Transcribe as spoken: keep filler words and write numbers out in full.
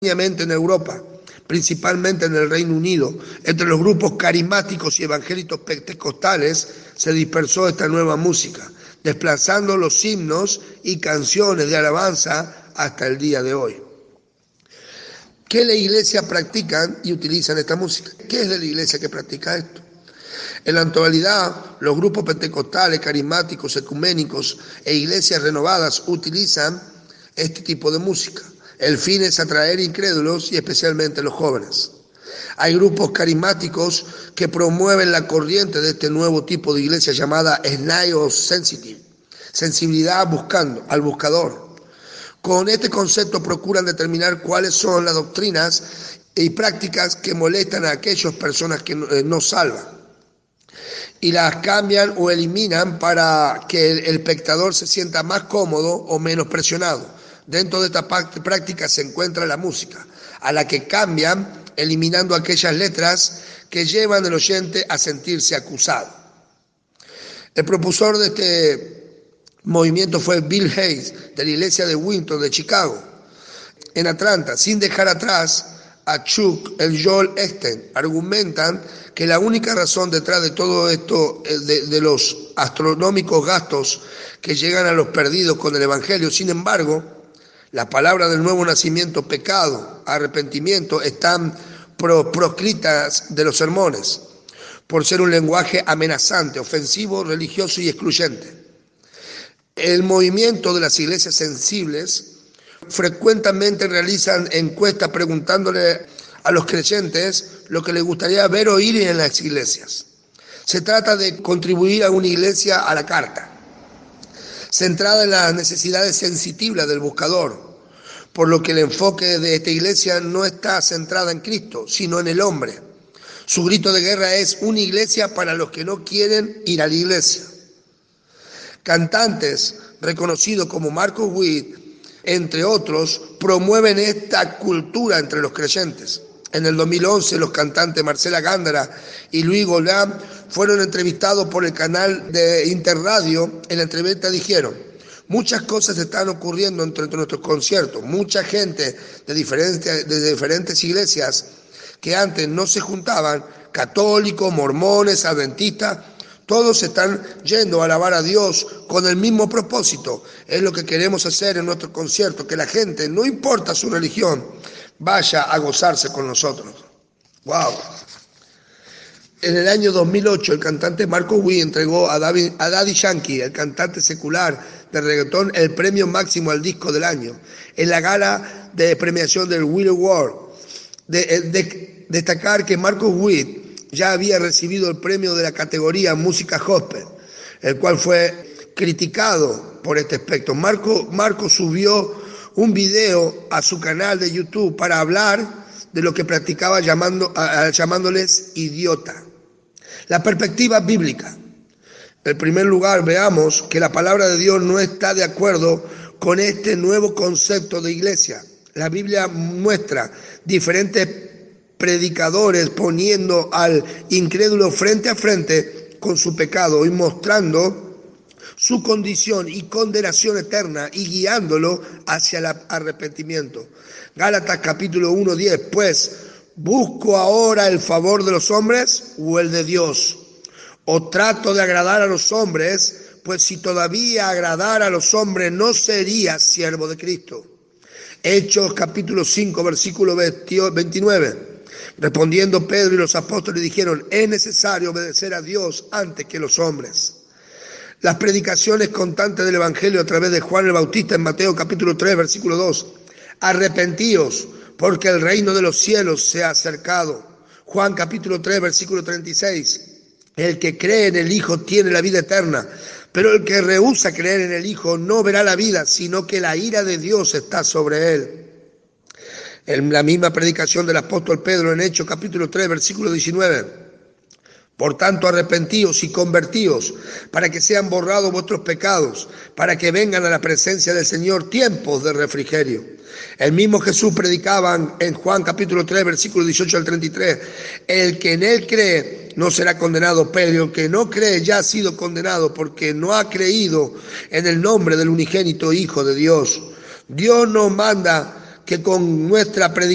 en Europa, principalmente en el Reino Unido. Entre los grupos carismáticos y evangélicos pentecostales se dispersó esta nueva música, desplazando los himnos y canciones de alabanza hasta el día de hoy. ¿Qué la iglesia practican y utilizan esta música? ¿Qué es de la iglesia que practica esto? En la actualidad, los grupos pentecostales, carismáticos, ecuménicos e iglesias renovadas utilizan este tipo de música. El fin es atraer incrédulos y especialmente los jóvenes. Hay grupos carismáticos que promueven la corriente de este nuevo tipo de iglesia llamada Snai Sensitive, sensibilidad buscando, al buscador. Con este concepto procuran determinar cuáles son las doctrinas y prácticas que molestan a aquellas personas que no, eh, no salvan, y las cambian o eliminan para que el, el espectador se sienta más cómodo o menos presionado. Dentro de esta práctica se encuentra la música, a la que cambian eliminando aquellas letras que llevan al oyente a sentirse acusado. El propulsor de este movimiento fue Bill Hayes, de la iglesia de Winton de Chicago, en Atlanta, sin dejar atrás a Chuck el Joel Osteen. Argumentan que la única razón detrás de todo esto, de, de los astronómicos gastos que llegan a los perdidos con el Evangelio, sin embargo, la palabra del nuevo nacimiento, pecado, arrepentimiento, están pro, proscritas de los sermones, por ser un lenguaje amenazante, ofensivo, religioso y excluyente. El movimiento de las iglesias sensibles frecuentemente realizan encuestas preguntándole a los creyentes lo que les gustaría ver o oír en las iglesias. Se trata de contribuir a una iglesia a la carta, centrada en las necesidades sensitivas del buscador, por lo que el enfoque de esta iglesia no está centrada en Cristo, sino en el hombre. Su grito de guerra es una iglesia para los que no quieren ir a la iglesia. Cantantes reconocidos como Marcus Witt, entre otros, promueven esta cultura entre los creyentes. En el dos mil once, los cantantes Marcela Gándara y Luis Golán fueron entrevistados por el canal de Interradio. En la entrevista dijeron: muchas cosas están ocurriendo entre nuestros conciertos. Mucha gente de diferentes, de diferentes iglesias que antes no se juntaban, católicos, mormones, adventistas, todos están yendo a alabar a Dios con el mismo propósito. Es lo que queremos hacer en nuestro concierto, que la gente, no importa su religión, vaya a gozarse con nosotros. ¡Wow! En el año dos mil ocho, el cantante Marcus Witt entregó a, David, a Daddy Yankee, el cantante secular de reggaetón, el premio máximo al disco del año, en la gala de premiación del Willow Award. De, de, destacar que Marcus Witt ya había recibido el premio de la categoría Música Gospel, el cual fue criticado por este aspecto. Marco, Marco subió un video a su canal de YouTube para hablar de lo que practicaba llamando, a, a, llamándoles idiota. La perspectiva bíblica. En primer lugar, veamos que la palabra de Dios no está de acuerdo con este nuevo concepto de iglesia. La Biblia muestra diferentes predicadores poniendo al incrédulo frente a frente con su pecado y mostrando su condición y condenación eterna y guiándolo hacia el arrepentimiento. Gálatas capítulo uno, diez, pues, ¿busco ahora el favor de los hombres o el de Dios? ¿O trato de agradar a los hombres? Pues si todavía agradara a los hombres no sería siervo de Cristo. Hechos capítulo cinco, versículo veintinueve. Respondiendo Pedro y los apóstoles dijeron: es necesario obedecer a Dios antes que los hombres. Las predicaciones constantes del Evangelio a través de Juan el Bautista en Mateo capítulo tres, versículo dos. Arrepentíos, porque el reino de los cielos se ha acercado. Juan capítulo tres, versículo treinta y seis. El que cree en el Hijo tiene la vida eterna, pero el que rehúsa creer en el Hijo no verá la vida, sino que la ira de Dios está sobre él. En la misma predicación del apóstol Pedro en Hechos capítulo tres, versículo diecinueve. Por tanto, arrepentíos y convertíos, para que sean borrados vuestros pecados, para que vengan a la presencia del Señor tiempos de refrigerio. El mismo Jesús predicaba en Juan capítulo tres, versículo dieciocho al treinta y tres. El que en él cree no será condenado, pero el que no cree ya ha sido condenado, porque no ha creído en el nombre del unigénito Hijo de Dios. Dios nos manda que con nuestra predicación